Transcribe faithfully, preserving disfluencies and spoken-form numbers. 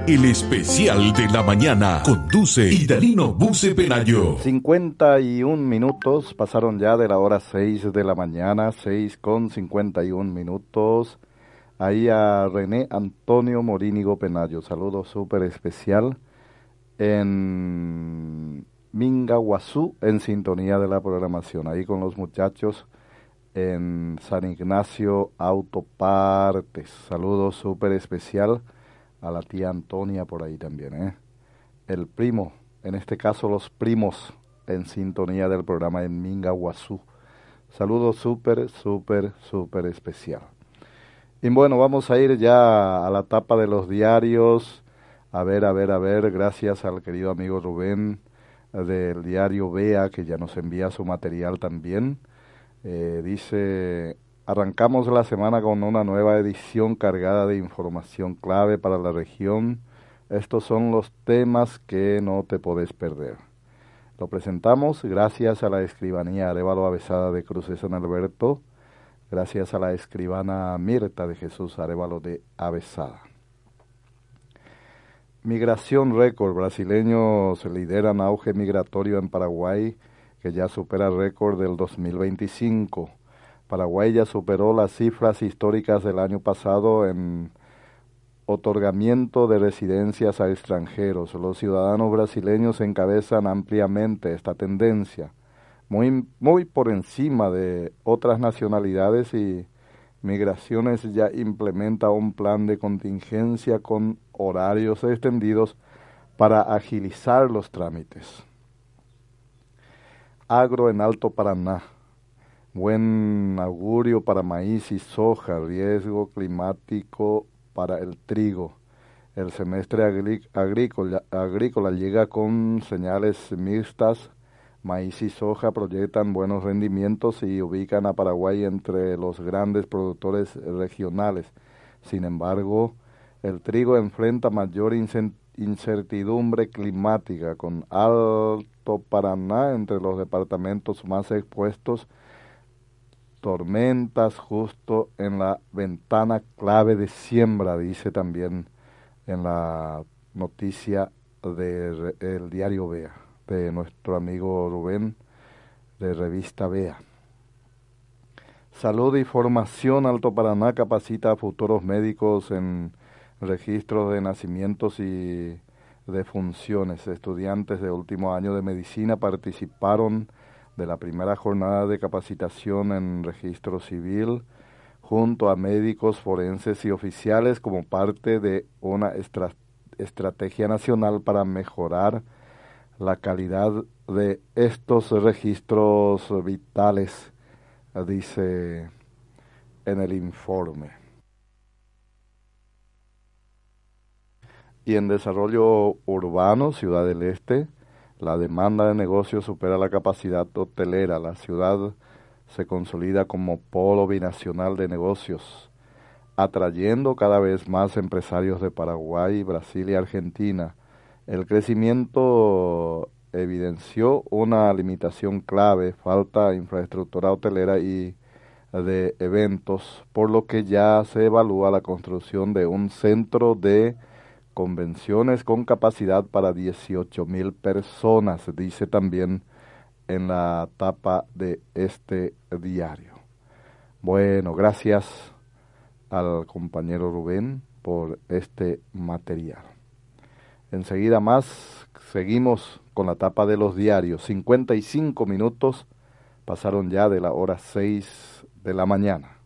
El especial de la mañana conduce Idalino Buce Penayo. cincuenta y un minutos pasaron ya de la hora seis de la mañana, seis con cincuenta y un minutos. Ahí a René Antonio Morínigo Penayo, saludo súper especial en Mingaguazú, en sintonía de la programación, ahí con los muchachos en San Ignacio Autopartes. Saludo súper especial a la tía Antonia por ahí también, ¿eh? El primo, en este caso los primos en sintonía del programa en Mingaguazú. Saludo súper, súper, súper especial. Y bueno, vamos a ir ya a la tapa de los diarios. A ver, a ver, a ver, gracias al querido amigo Rubén del diario Vea, que ya nos envía su material también. Eh, dice, arrancamos la semana con una nueva edición cargada de información clave para la región. Estos son los temas que no te podés perder. Lo presentamos gracias a la escribanía Arévalo Avesada de Cruces San Alberto, gracias a la escribana Mirta de Jesús Arévalo de Avesada. Migración récord. Brasileños lideran auge migratorio en Paraguay, que ya supera récord del dos mil veinticinco. Paraguay ya superó las cifras históricas del año pasado en otorgamiento de residencias a extranjeros. Los ciudadanos brasileños encabezan ampliamente esta tendencia, muy, muy por encima de otras nacionalidades, y Migraciones ya implementa un plan de contingencia con horarios extendidos para agilizar los trámites. Agro en Alto Paraná. Buen augurio para maíz y soja, riesgo climático para el trigo. El semestre agrícola, agrícola llega con señales mixtas. Maíz y soja proyectan buenos rendimientos y ubican a Paraguay entre los grandes productores regionales. Sin embargo, el trigo enfrenta mayor incertidumbre climática, con Alto Paraná entre los departamentos más expuestos. Tormentas justo en la ventana clave de siembra, dice también en la noticia del diario Vea, de nuestro amigo Rubén, de revista Vea. Salud y Formación. Alto Paraná capacita a futuros médicos en registros de nacimientos y defunciones. Estudiantes de último año de medicina participaron de la primera jornada de capacitación en registro civil junto a médicos forenses y oficiales como parte de una estra estrategia nacional para mejorar la calidad de estos registros vitales, dice en el informe. Y en desarrollo urbano, Ciudad del Este, la demanda de negocios supera la capacidad hotelera. La ciudad se consolida como polo binacional de negocios, atrayendo cada vez más empresarios de Paraguay, Brasil y Argentina. El crecimiento evidenció una limitación clave, falta de infraestructura hotelera y de eventos, por lo que ya se evalúa la construcción de un centro de convenciones con capacidad para dieciocho mil personas, dice también en la tapa de este diario. Bueno, gracias al compañero Rubén por este material. Enseguida más, seguimos con la tapa de los diarios. cincuenta y cinco minutos pasaron ya de la hora seis de la mañana.